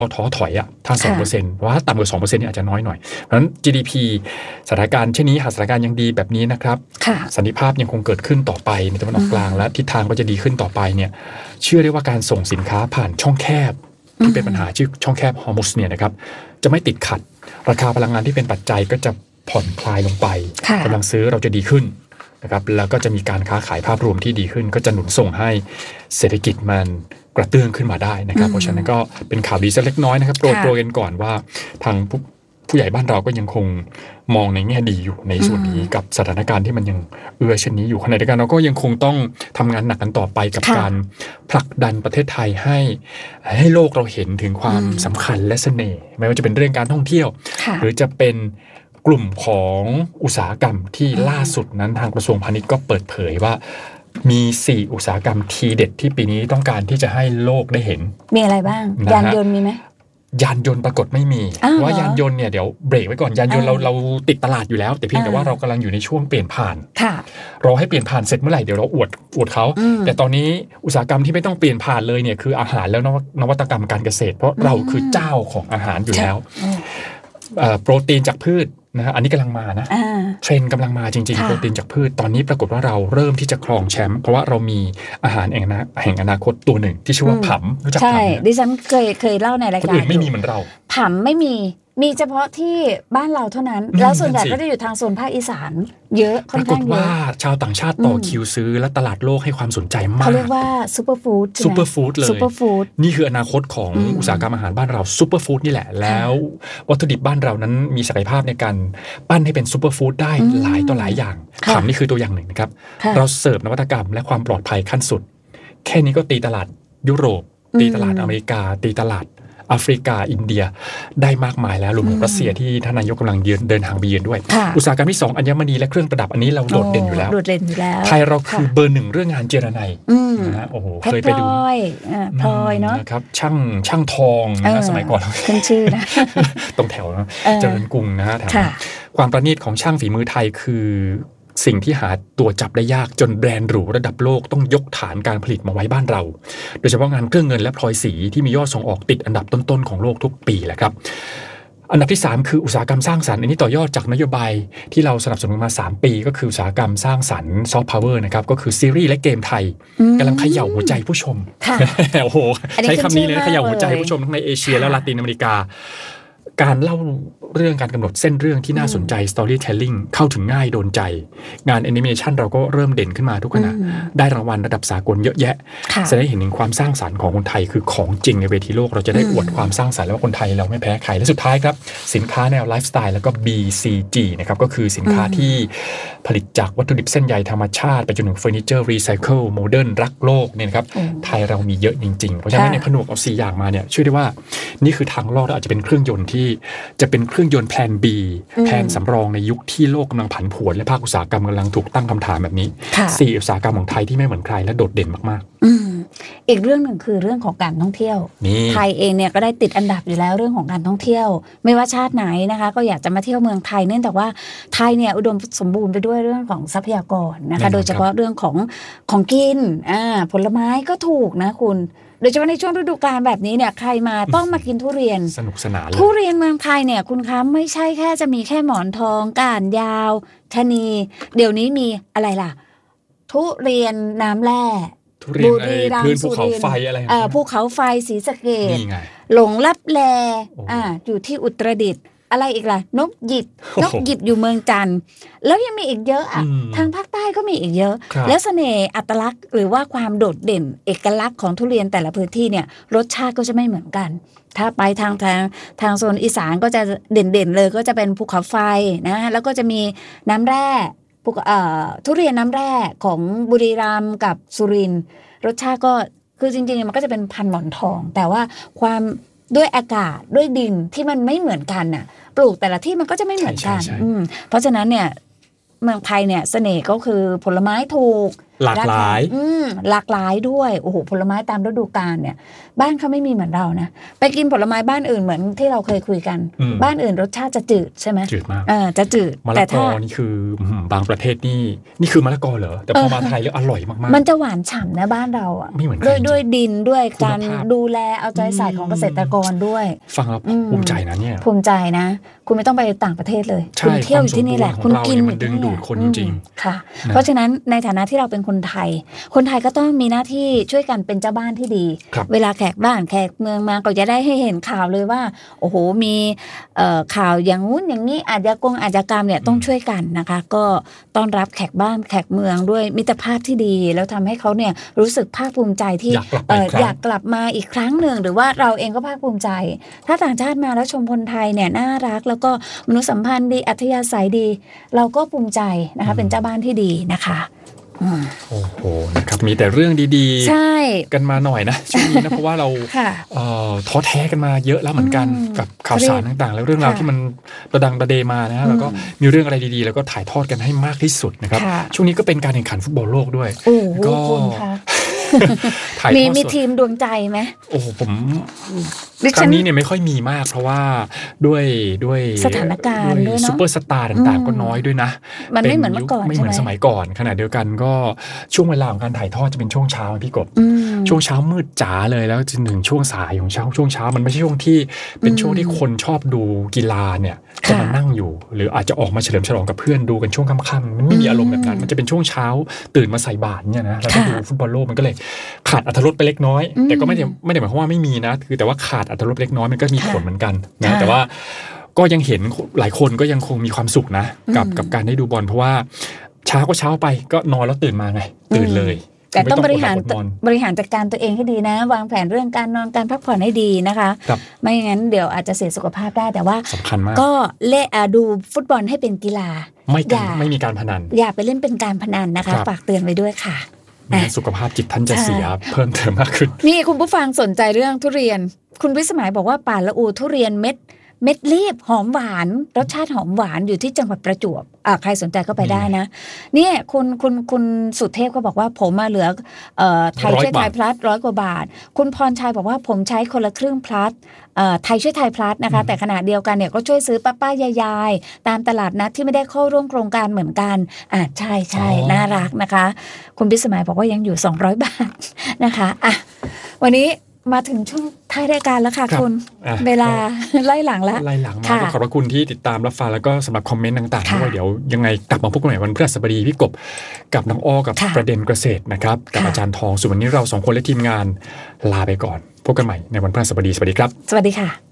ท้อถอยถ้า 2% ว่าต่ำกว่า 2% เนี่ยอาจจะน้อยหน่อยเพราะฉะนั้น GDP สถานการณ์เช่นนี้หากสถานการณ์ยังดีแบบนี้นะครับสันติภาพยังคงเกิดขึ้นต่อไปในตะวันออกกลางและทิศทางก็จะดีขึ้นต่อไปเนี่ยเชื่อได้ว่าการส่งสินค้าผ่านช่องแคบที่เป็นปัญหาชื่อช่องแคบฮอร์มุซเนี่ยนะครับจะไม่ติดขัดราคาพลังงานที่เป็นปัจจัยก็จะผ่อนคลายลงไปกำลังซื้อเราจะดีขึ้นนะครับแล้วก็จะมีการค้าขายภาพรวมที่ดีขึ้นก็จะหนุนส่งให้เศรษฐกิจมันกระเตื้องขึ้นมาได้นะครับเพราะฉะนั้นก็เป็นข่าวดีสักเล็กน้อยนะครับโปรยกันก่อนว่าทางผู้ใหญ่บ้านเราก็ยังคงมองในแง่ดีอยู่ในส่วนนี้กับสถานการณ์ที่มันยังเช่นนี้อยู่ขณะเดียวกันเราก็ยังคงต้องทำงานหนักกันต่อไปกับการผลักดันประเทศไทยให้โลกเราเห็นถึงความสำคัญและเสน่ห์ไม่ว่าจะเป็นเรื่องการท่องเที่ยวหรือจะเป็นกลุ่มของอุตสาหกรรมที่ล่าสุดนั้นทางกระทรวงพาณิชย์ก็เปิดเผยว่ามี4อุตสาหกรรมทีเด็ดที่ปีนี้ต้องการที่จะให้โลกได้เห็นมีอะไรบ้างยานยนต์มีไหมยานยนต์ปรากฏไม่มีว่ายานยนต์เนี่ยเดี๋ยวเบรกไว้ก่อนยานยนต์เราติดตลาดอยู่แล้วแต่เพียงแต่ว่าเรากำลังอยู่ในช่วงเปลี่ยนผ่านรอให้เปลี่ยนผ่านเสร็จเมื่อไหร่เดี๋ยวเราอวดเขาแต่ตอนนี้อุตสาหกรรมที่ไม่ต้องเปลี่ยนผ่านเลยเนี่ยคืออาหารแล้วนวัตกรรมการเกษตรเพราะเราคือเจ้าของอาหารอยู่แล้วโปรตีนจากพืชนะฮะอันนี้กำลังมานะเทรนด์กำลังมาจริงๆโปรตีนจากพืชตอนนี้ปรากฏว่าเราเริ่มที่จะครองแชมป์เพราะว่าเรามีอาหารแห่งอนาคตตัวหนึ่งที่ชื่อว่าผำรู้จักผำใช่ดิฉันเคยเล่าในรายการคนอื่นไม่มีเหมือนเราผำไม่มีเฉพาะที่บ้านเราเท่านั้นแล้วส่วนใหญ่ก็จะอยู่ทางโซนภาคอีสานเยอะค่อนข้างเยอะปรากฏว่าชาวต่างชาติต่อคิวซื้อและตลาดโลกให้ความสนใจมากเขาเรียกว่าซูเปอร์ฟู้ดเลยนี่คืออนาคตของอุตสาหกรรมอาหารบ้านเราซูเปอร์ฟู้ดนี่แหละแล้ววัตถุดิบบ้านเรานั้นมีศักยภาพในการปั้นให้เป็นซูเปอร์ฟู้ดได้หลายต่อหลายอย่างผำนี่คือตัวอย่างหนึ่งนะครับเราเสิร์ฟนวัตกรรมและความปลอดภัยขั้นสุดแค่นี้ก็ตีตลาดยุโรปตีตลาดอเมริกาตีตลาดแอฟริกาอินเดียได้มากมายแล้วรวมถึงรัสเซียที่ท่านนายกกำลังเดินทางไปเยือนด้วยอุตสาหกรรมที่2อัญมณีและเครื่องประดับอันนี้เราโดดเด่นอยู่แล้วไทยเราคือเบอร์ 1เรื่องงานเจรไนนะฮะโอ้โหเคยไปดูพลอยเนาะครับช่างทองนะสมัยก่อนขึ้นชื่อนะตรงแถวเจริญกรุงนะฮะความประณีตของช่างฝีมือไทยคือสิ่งที่หาตัวจับได้ยากจนแบรนด์หรูระดับโลกต้องยกฐานการผลิตมาไว้บ้านเราโดยเฉพาะงานเครื่องเงินและพลอยสีที่มียอดส่งออกติดอันดับต้นๆของโลกทุกปีแหละครับอันดับที่3คืออุตสาหกรรมสร้างสรรค์อันนี้ต่อยอดจากนโยบายที่เราสนับสนุนมา3ปีก็คืออุตสาหกรรมสร้างสรรค์ซอฟต์พาวเวอร์นะครับก็คือซีรีส์และเกมไทยกำลังเขย่าหัวใจผู้ชมโอ้โหใช้คำนี้เลยเขย่าหัวใจผู้ชมทั้งในเอเชียและลาตินอเมริกาการเล่าเรื่องการกำหนดเส้นเรื่องที่น่าสนใจ storytelling เข้าถึงง่ายโดนใจงานแอนิเมชันเราก็เริ่มเด่นขึ้นมาทุกขณะได้รางวัลระดับสากลเยอะแยะแสดงให้เห็นถึงความสร้างสรรค์ของคนไทยคือของจริงในเวทีโลกเราจะได้อวดความสร้างสรรค์แล้วว่าคนไทยเราไม่แพ้ใครและสุดท้ายครับสินค้าแนวไลฟ์สไตล์แล้วก็ BCG นะครับก็คือสินค้าที่ผลิตจากวัตถุดิบเส้นใยธรรมชาติไปจนถึงเฟอร์นิเจอร์รีไซเคิลโมเดิร์นรักโลกเนี่ยนะครับไทยเรามีเยอะจริงๆเพราะฉะนั้นในผนวกเอา4อย่างมาเนี่ยเชื่อได้ว่านี่คือทางรอดอาจจะเป็นเครื่องยนต์ที่จะเป็นเครื่องยนต์แพลน B แผนสำรองในยุคที่โลกกำลังผันผวนและภาคอุตสาหกรรมกำลังถูกตั้งคำถามแบบนี้4อุตสาหกรรมของไทยที่ไม่เหมือนใครและโดดเด่นมากๆอีกเรื่องหนึ่งคือเรื่องของการท่องเที่ยวไทยเองเนี่ยก็ได้ติดอันดับอยู่แล้วเรื่องของการท่องเที่ยวไม่ว่าชาติไหนนะคะก็อยากจะมาเที่ยวเมืองไทยเนื่องจากว่าไทยเนี่ยอุดมสมบูรณ์ไปด้วยเรื่องของทรัพยากรนะคะโดยเฉพาะเรื่องของกินผลไม้ก็ถูกนะคุณโดยเฉพาะในช่วงฤดูกาลแบบนี้เนี่ยใครมาต้องมากินทุเรียนสนุกสนานเลยทุเรียนเมืองไทยเนี่ยคุณคะไม่ใช่แค่จะมีแค่หมอนทองก้านยาวชะนีเดี๋ยวนี้มีอะไรล่ะทุเรียนน้ำแร่บุรีรัมย์ภูเขาไฟอะไรภูเขาไฟศรีสะเกษหลงลับแลอยู่ที่อุตรดิตถ์อะไรอีกล่ะนกหยิบอยู่เมืองจันทร์แล้วยังมีอีกเยอะทางภาคใต้ก็มีอีกเยอะแล้วเสน่ห์อัตลักษณ์หรือว่าความโดดเด่นเอกลักษณ์ของทุเรียนแต่ละพื้นที่เนี่ยรสชาติก็จะไม่เหมือนกันถ้าไปทางโซนอีสานก็จะเด่นเลยก็จะเป็นภูเขาไฟนะแล้วก็จะมีน้ำแร่ทุเรียนน้ำแร่ของบุรีรัมย์กับสุรินทร์รสชาติก็คือจริงๆมันก็จะเป็นพันธุ์หมอนทองแต่ว่าความด้วยอากาศด้วยดินที่มันไม่เหมือนกันน่ะปลูกแต่ละที่มันก็จะไม่เหมือนกันเพราะฉะนั้นเนี่ยเมืองไทยเนี่ยเสน่ห์ก็คือผลไม้ถูกหลากหลายหลากหลายด้วยโอ้โหผลไม้ตามฤดูกาลเนี่ยบ้านเขาไม่มีเหมือนเรานะไปกินผลไม้บ้านอื่นเหมือนที่เราเคยคุยกันบ้านอื่นรสชาติจะจืดใช่ไหมจืดมากจะจืดมะละกอนี่คือบางประเทศนี่คือมะละกอเหรอแต่พอมาไทยแล้วอร่อยมากๆมันจะหวานฉ่ำนะบ้านเราอ่ะไม่เหมือนด้วยดินด้วยการดูแลเอาใจใส่ของเกษตรกรด้วยฟังแล้วภูมิใจนะเนี่ยภูมิใจนะคุณไม่ต้องไปต่างประเทศเลยคุณเที่ยวอยู่ที่นี่แหละคุณกินมันดึงดูดคนจริงๆค่ะเพราะฉะนั้นในฐานะที่เราเป็นคนไทยก็ต้องมีหน้าที่ช่วยกันเป็นเจ้าบ้านที่ดีเวลาแขกบ้านแขกเมืองมาก็จะได้ให้เห็นข่าวเลยว่าโอ้โหมีข่าวอย่างงู้นอย่างนี้อาชญากรรมเนี่ยต้องช่วยกันนะคะก็ต้อนรับแขกบ้านแขกเมืองด้วยมิตรภาพที่ดีแล้วทำให้เขาเนี่ยรู้สึกภาคภูมิใจที่อยากกลับมาอีกครั้งหนึ่งหรือว่าเราเองก็ภาคภูมิใจถ้าต่างชาติมาแล้วชมคนไทยเนี่ยน่ารักแล้วก็มนุษยสัมพันธ์ดีอัธยาศัยดีเราก็ภูมิใจนะคะเป็นเจ้าบ้านที่ดีนะคะโอ้โหนะครับมีแต่เรื่องดีๆใช่กันมาหน่อยนะช่วงนี้นะเพราะว่าเราท้อแท้กันมาเยอะแล้วเหมือนกันกับข่าวสารต่างๆแล้วเรื่องราวที่มันประดังประเดมานะแล้วก็มีเรื่องอะไรดีๆแล้วก็ถ่ายทอดกันให้มากที่สุดนะครับช่วงนี้ก็เป็นการแข่งขันฟุตบอลโลกด้วยก็มีทีมดวงใจไหมโอ้ผมครั้งนี้เนี่ยไม่ค่อยมีมากเพราะว่าด้วยสถานการณ์ด้วยเนาะซุปเปอร์สตาร์ต่างๆก็น้อยด้วยนะมันไม่เหมือนเมื่อก่อนไม่เหมือนสมัยก่อนขณะเดียวกันก็ช่วงเวลาของการถ่ายทอดจะเป็นช่วงเช้าพี่กบช่วงเช้ามืดจ๋าเลยแล้วจนถึงช่วงสายของช่วงเช้ามันไม่ใช่ช่วงที่เป็นช่วงที่คนชอบดูกีฬาเนี่ยจะมานั่งอยู่หรืออาจจะออกมาเฉลิมฉลองกับเพื่อนดูกันช่วงค่ำๆมันไม่มีอารมณ์แบบนั้นมันจะเป็นช่วงเช้าตื่นมาใส่บาตรเนี่ยนะแล้วก็ดูฟุตบอลโลกมันก็เลยขาดอรรถรสไปเล็กน้อยแต่ก็ไม่ได้หมายความว่าไม่มีนะคือแต่ว่าขาดอรรถรสเล็กน้อยมันก็มีผลเหมือนกันนะแต่ว่าก็ยังเห็นหลายคนก็ยังคงมีความสุขนะกับการได้ดูบอลเพราะว่าเช้าก็เช้าไปก็นอนแล้วตื่นมาไงตื่นเลยแต่ต้องบริหารจัดการตัวเองให้ดีนะวางแผนเรื่องการนอนการพักผ่อนให้ดีนะคะไม่งั้นเดี๋ยวอาจจะเสียสุขภาพได้แต่ว่าสำคัญมากก็ดูฟุตบอลให้เป็นกีฬาไม่มีการพนันอย่าไปเล่นเป็นการพนันนะคะฝากเตือนไว้ด้วยค่ะสุขภาพจิตท่านจะเสียเพิ่มเติมมากขึ้นนี่คุณผู้ฟังสนใจเรื่องทุเรียนคุณวิสมัยบอกว่าป่าละอูทุเรียนเม็ดรีบหอมหวานรสชาติหอมหวานอยู่ที่จังหวัดประจวบใครสนใจก็ไปได้นะเนี่ยคุณสุเทพก็บอกว่าผมมาเหลือไทยช่วยไทยพลัส100 กว่าบาทคุณพรชัยบอกว่าผมใช้คนละครึ่งพลัสไทยช่วยไทยพลัสนะคะแต่ขณะเดียวกันเนี่ยก็ช่วยซื้อป้ายายตามตลาดนัดที่ไม่ได้เข้าร่วมโครงการเหมือนกันใช่น่ารักนะคะคุณพิสมัยบอกว่ายังอยู่200 บาทนะคะวันนี้มาถึงช่วงท้ายรายการแล้วค่ะคุณเวลาไล่หลังแล้วมาขอบคุณที่ติดตามรับฟังแล้วก็สำหรับคอมเมนต์ต่างๆด้วยเดี๋ยวยังไงกลับมาพบกันใหม่วันพฤหัสบดีพี่กบกับน้องอ้อกับประเด็นเกษตรนะครับกับอาจารย์ทองส่วนวันนี้เรา2 คนและทีมงานลาไปก่อนพบกันใหม่ในวันพฤหัสบดีสวัสดีครับสวัสดีค่ะ